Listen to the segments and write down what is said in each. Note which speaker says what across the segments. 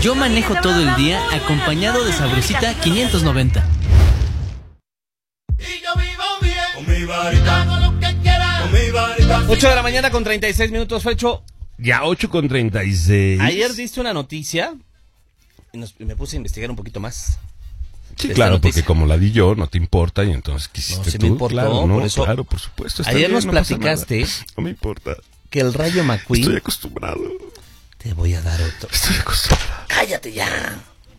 Speaker 1: Yo manejo todo el día acompañado de Sabrosita 590.
Speaker 2: Y yo vivo bien, con mi varita, hago lo que quiera, con mi varita.
Speaker 3: 8 de la mañana con 36 minutos, Fecho.
Speaker 4: Ya 8:36.
Speaker 3: Ayer diste una noticia y me puse a investigar un poquito más.
Speaker 4: Sí,
Speaker 3: esta
Speaker 4: claro,
Speaker 3: noticia.
Speaker 4: porque como la di yo, no te importa y entonces quisiste
Speaker 3: No, sí
Speaker 4: tú.
Speaker 3: me importó,
Speaker 4: claro, no,
Speaker 3: por eso.
Speaker 4: claro, por supuesto. Está
Speaker 3: Ayer
Speaker 4: bien,
Speaker 3: nos
Speaker 4: no pasa
Speaker 3: platicaste
Speaker 4: nada. No me importa.
Speaker 3: que el Rayo
Speaker 4: Estoy
Speaker 3: McQueen...
Speaker 4: acostumbrado.
Speaker 3: Te voy a dar otro.
Speaker 4: Estoy acostumbrado.
Speaker 3: ¡Cállate ya!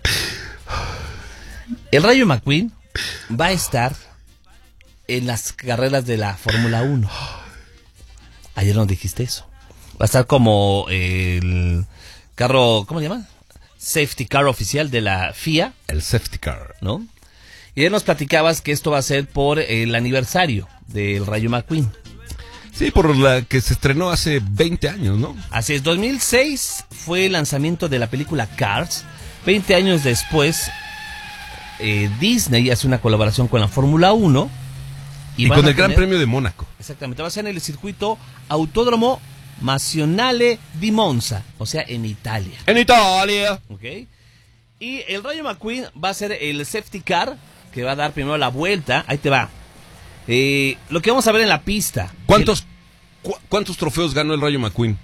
Speaker 3: El Rayo McQueen va a estar en las carreras de la Fórmula 1. Ayer nos dijiste eso. Va a estar como el carro, ¿cómo se llama? Safety car oficial de la FIA,
Speaker 4: El safety car.
Speaker 3: ¿no? Y ayer nos platicabas que esto va a ser por el aniversario del Rayo McQueen.
Speaker 4: Sí, por la que se estrenó hace 20 años, ¿no?
Speaker 3: Así es, 2006 fue el lanzamiento de la película Cars. 20 años después, Disney hace una colaboración con la Fórmula 1.
Speaker 4: Y
Speaker 3: van
Speaker 4: con
Speaker 3: a
Speaker 4: el Gran
Speaker 3: tener-
Speaker 4: Premio de Mónaco.
Speaker 3: Exactamente, va a ser en el circuito Autódromo Nazionale di Monza, o sea, en Italia.
Speaker 4: En Italia.
Speaker 3: ¿Ok? Y el Rayo McQueen va a ser el safety car, que va a dar primero la vuelta. Ahí te va. Lo que vamos a ver en la pista.
Speaker 4: ¿Cuántos trofeos ganó el Rayo McQueen?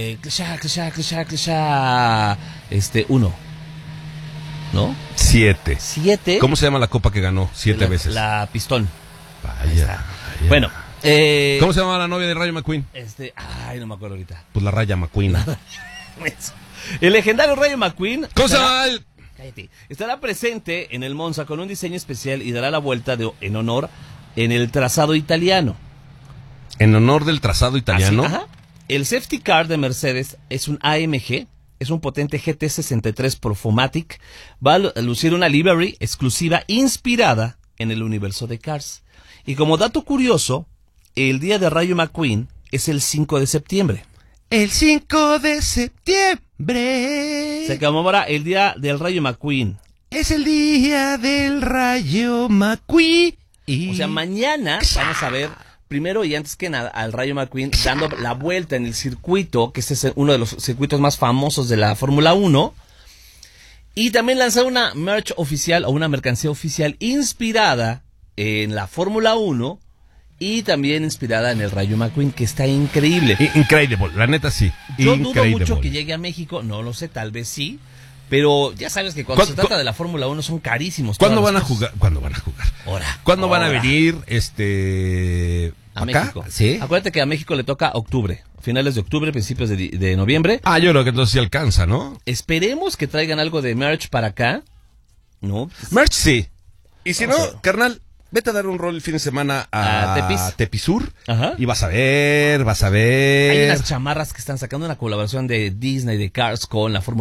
Speaker 3: Uno. ¿No?
Speaker 4: 7.
Speaker 3: 7.
Speaker 4: ¿Cómo se llama la copa que ganó 7 veces?
Speaker 3: La pistón.
Speaker 4: Vaya.
Speaker 3: Bueno.
Speaker 4: ¿Cómo se llama la novia de Rayo McQueen?
Speaker 3: Ay, no me acuerdo ahorita.
Speaker 4: Pues la Raya McQueen.
Speaker 3: El legendario Rayo McQueen.
Speaker 4: ¿Cómo se llama el?
Speaker 3: Cállate. Estará presente en el Monza con un diseño especial y dará la vuelta en honor en el trazado italiano.
Speaker 4: En honor del trazado italiano.
Speaker 3: Así, ajá. El safety car de Mercedes es un AMG, es un potente GT63 Performatic. Va a lucir una livery exclusiva inspirada en el universo de Cars. Y como dato curioso, el día de Rayo McQueen es el 5 de septiembre.
Speaker 4: El 5 de septiembre.
Speaker 3: Se conmemora el día del Rayo McQueen.
Speaker 4: Es el día del Rayo McQueen.
Speaker 3: O sea, mañana vamos a ver, primero y antes que nada, al Rayo McQueen dando la vuelta en el circuito, que este es uno de los circuitos más famosos de la Fórmula 1. Y también lanzar una merch oficial o una mercancía oficial inspirada en la Fórmula 1 y también inspirada en el Rayo McQueen, que está increíble.
Speaker 4: Increíble, la neta sí.
Speaker 3: Yo dudo mucho que llegue a México, no lo sé, tal vez sí. Pero ya sabes que cuando se trata de la Fórmula 1 son carísimos.
Speaker 4: ¿Cuándo van a jugar? ¿Cuándo van a jugar? ¿Cuándo van a venir
Speaker 3: a
Speaker 4: acá?
Speaker 3: México?
Speaker 4: ¿Sí?
Speaker 3: Acuérdate que a México le toca octubre, finales de octubre, principios de noviembre.
Speaker 4: Yo creo que entonces sí alcanza, ¿no?
Speaker 3: Esperemos que traigan algo de merch para acá, ¿no?
Speaker 4: Merch sí. Y si
Speaker 3: Vamos a ver.
Speaker 4: no, carnal, vete a dar un rol el fin de semana a Tepisur.
Speaker 3: Ajá.
Speaker 4: Y vas a ver.
Speaker 3: Hay unas chamarras que están sacando una colaboración de Disney, de Cars con la Fórmula